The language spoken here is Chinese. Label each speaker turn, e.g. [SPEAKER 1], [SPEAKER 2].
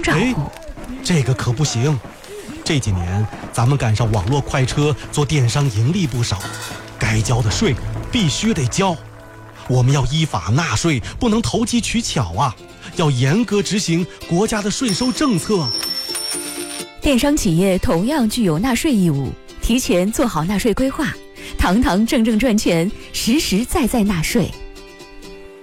[SPEAKER 1] 照顾。
[SPEAKER 2] 这个可不行。这几年咱们赶上网络快车，做电商盈利不少，该交的税必须得交。我们要依法纳税，不能投机取巧啊！要严格执行国家的税收政策。
[SPEAKER 1] 电商企业同样具有纳税义务，提前做好纳税规划，堂堂正正赚钱，实实在在纳税。